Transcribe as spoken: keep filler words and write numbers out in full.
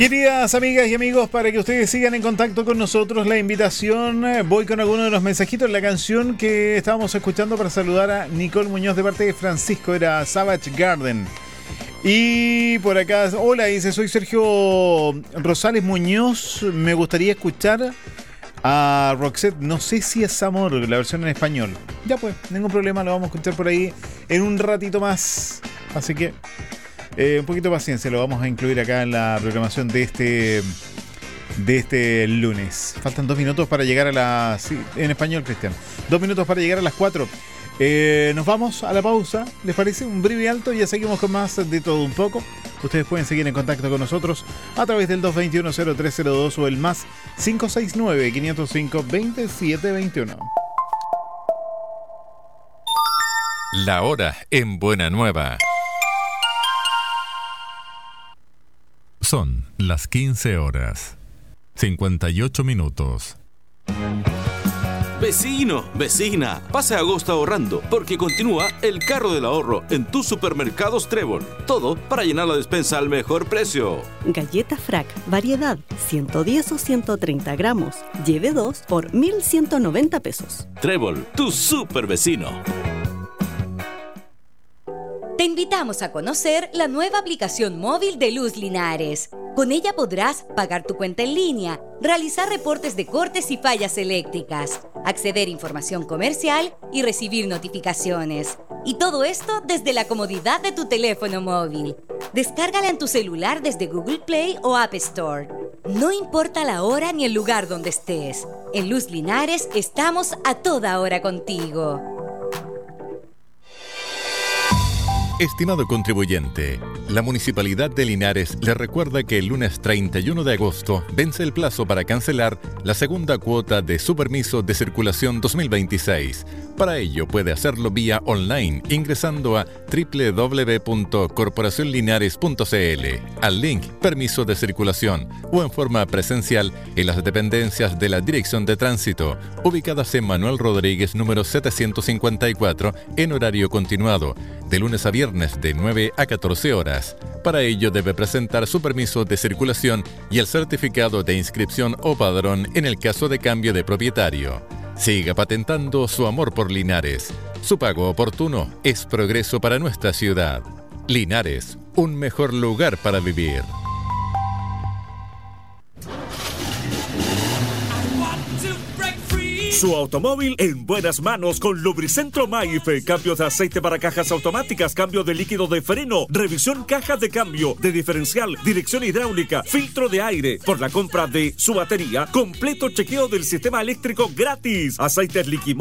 Queridas amigas y amigos, para que ustedes sigan en contacto con nosotros, la invitación, voy con algunos de los mensajitos. La canción que estábamos escuchando para saludar a Nicole Muñoz de parte de Francisco era Savage Garden. Y por acá, hola, dice, soy Sergio Rosales Muñoz, me gustaría escuchar a Roxette, no sé si es Amor, la versión en español. Ya pues, ningún problema, lo vamos a escuchar por ahí en un ratito más, así que eh, un poquito de paciencia, lo vamos a incluir acá en la programación de este de este lunes. Faltan dos minutos para llegar a las... Sí, en español, Cristian. Dos minutos para llegar a las cuatro. Eh, nos vamos a la pausa, ¿les parece? Un breve alto y ya seguimos con más de todo un poco. Ustedes pueden seguir en contacto con nosotros a través del dos dos uno, cero tres cero dos o el más cinco seis nueve, cinco cero cinco, dos siete dos uno. La hora en Buena Nueva. Son las quince horas, cincuenta y ocho minutos. Vecino, vecina, pase agosto ahorrando, porque continúa el carro del ahorro en tus supermercados Trébol. Todo para llenar la despensa al mejor precio. Galleta Frac, variedad, ciento diez o ciento treinta gramos. Lleve dos por mil ciento noventa pesos. Trébol, tu super vecino. Te invitamos a conocer la nueva aplicación móvil de Luz Linares. Con ella podrás pagar tu cuenta en línea, realizar reportes de cortes y fallas eléctricas, acceder a información comercial y recibir notificaciones. Y todo esto desde la comodidad de tu teléfono móvil. Descárgala en tu celular desde Google Play o App Store. No importa la hora ni el lugar donde estés. En Luz Linares estamos a toda hora contigo. Estimado contribuyente, la Municipalidad de Linares le recuerda que el lunes treinta y uno de agosto vence el plazo para cancelar la segunda cuota de su permiso de circulación dos mil veintiséis. Para ello puede hacerlo vía online ingresando a doble u doble u doble u punto corporación linares punto c l, al link Permiso de Circulación o en forma presencial en las dependencias de la Dirección de Tránsito, ubicadas en Manuel Rodríguez número setecientos cincuenta y cuatro en horario continuado, de lunes a viernes de nueve a catorce horas. Para ello debe presentar su permiso de circulación y el certificado de inscripción o padrón en el caso de cambio de propietario. Siga patentando su amor por Linares. Su pago oportuno es progreso para nuestra ciudad. Linares, un mejor lugar para vivir. Su automóvil en buenas manos con Lubricentro Maife. Cambio de aceite para cajas automáticas, cambio de líquido de freno, revisión caja de cambio, de diferencial, dirección hidráulica, filtro de aire. Por la compra de su batería, completo chequeo del sistema eléctrico gratis. Aceites Liquimol